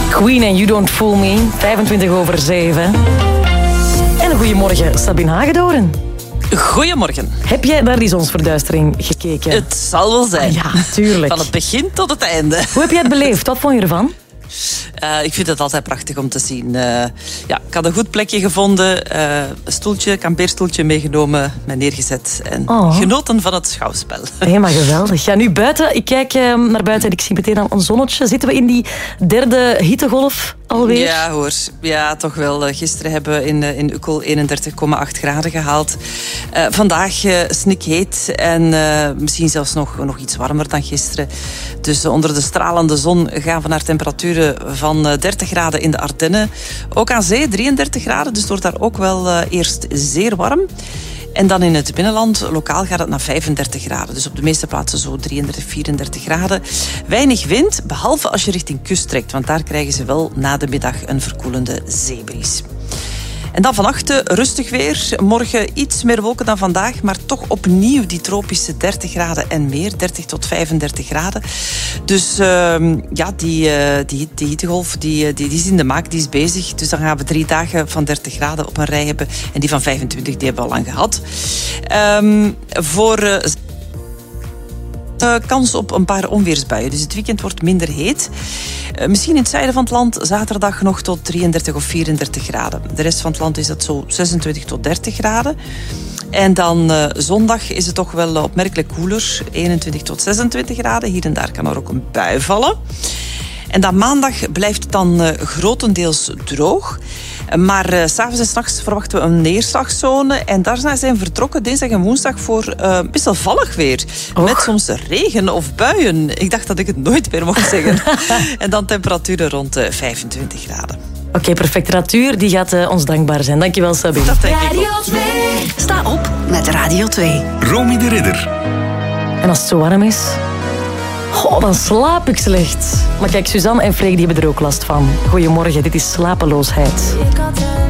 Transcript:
Queen en You Don't Fool Me, 7:25. En een goeiemorgen, Sabine Hagedoorn. Goedemorgen. Heb jij naar die zonsverduistering gekeken? Het zal wel zijn. Ja, tuurlijk. Van het begin tot het einde. Hoe heb jij het beleefd? Wat vond je ervan? Ik vind het altijd prachtig om te zien. Ik had een goed plekje gevonden. Een stoeltje, kampeerstoeltje meegenomen, me neergezet en genoten van het schouwspel. Helemaal geweldig. Ja, nu buiten. Ik kijk naar buiten en ik zie meteen al een zonnetje. Zitten we in die derde hittegolf alweer? Ja hoor, ja, toch wel. Gisteren hebben we in Ukkel 31,8 graden gehaald. Vandaag snikheet en misschien zelfs nog iets warmer dan gisteren. Dus onder de stralende zon gaan we naar temperaturen van 30 graden in de Ardennen. Ook aan zee 33 graden, dus het wordt daar ook wel eerst zeer warm. En dan in het binnenland, lokaal gaat het naar 35 graden. Dus op de meeste plaatsen zo 33, 34 graden. Weinig wind, behalve als je richting kust trekt. Want daar krijgen ze wel na de middag een verkoelende zeebries. En dan vannacht rustig weer. Morgen iets meer wolken dan vandaag, maar toch opnieuw die tropische 30 graden en meer. 30 tot 35 graden. Dus die hittegolf die is in de maak, die is bezig. Dus dan gaan we 3 dagen van 30 graden op een rij hebben. En die van 25, die hebben we al lang gehad. Kans op een paar onweersbuien. Dus het weekend wordt minder heet. Misschien in het zuiden van het land zaterdag nog tot 33 of 34 graden. De rest van het land is dat zo 26 tot 30 graden. En dan zondag is het toch wel opmerkelijk koeler. 21 tot 26 graden. Hier en daar kan er ook een bui vallen. En dan maandag blijft het dan grotendeels droog. Maar s'avonds en 's nachts verwachten we een neerslagzone. En daarna zijn we vertrokken dinsdag en woensdag voor wisselvallig weer. Met soms regen of buien. Ik dacht dat ik het nooit meer mocht zeggen. En dan temperaturen rond 25 graden. Oké, perfect. Natuur die gaat ons dankbaar zijn. Dankjewel, Sabine. Dat denk ik ook. Radio 2. Sta op met Radio 2. Romy de Ridder. En als het zo warm is... dan slaap ik slecht. Maar kijk, Suzanne en Freek die hebben er ook last van. Goedemorgen, dit is slapeloosheid.